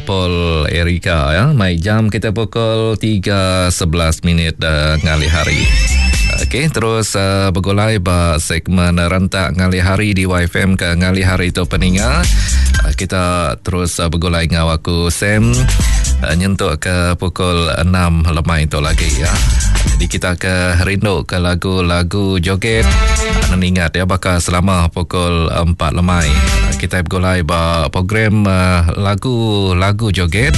Paul Erika ya. Mai jam kita pukul 3.11 ngali hari. Okey, terus bergulai ba segmen rentak ngali hari di YFM ke ngali hari itu peninga. Kita terus bergulai dengan aku Sam nyentuk ke pukul 6 lemai itu lagi ya. Jadi kita ke rindu ke lagu-lagu joget. Anda ingat ya, bakal selama pukul 4 lemai kita bergulai ba program lagu-lagu joget.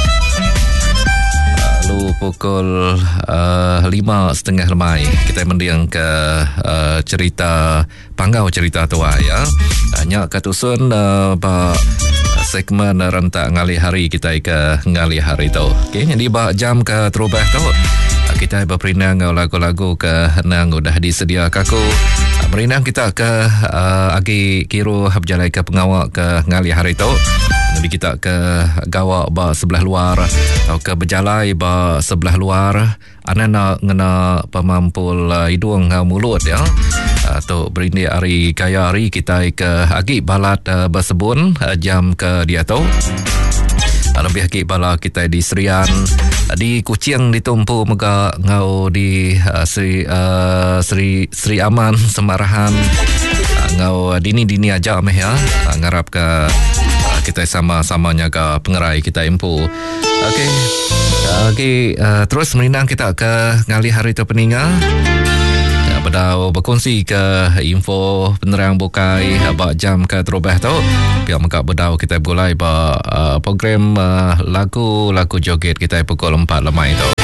Lalu pukul 5.30 lemai kita mendiang ke cerita panggau cerita tua ya. Hanya katusun ba segmen rentak ngali hari kita ke ngali hari tu. Okey, jadi ba jam ke terubah tu kita berperinang lagu-lagu ke henang udah disedia kaku. Merinang kita ke agi kiro berjalai ke pengawak ke ngali hari tu. Jadi kita ke gawak ba sebelah luar atau ke berjalai ba sebelah luar. Ana nak ngena pemampul hidung mulut ya. Atau berindi hari kaya hari kita ke agi balat bersebun jam ke dia tu. Lebih hakik bala kita di Serian di Kuching ditumpu mega ngau di Sri Aman Semarahan ngau dini aja meh ya ngarap ke kita sama-samanya ke pengerai kita impu. Okey, terus meninang kita ke ngali hari tu peninga. Bedau berkongsi ke info penerang bukai abak jam ke terubah tu. Biar mengak bedau kita bergulai ba program lagu-lagu joget kita pukul 4 lemai tu.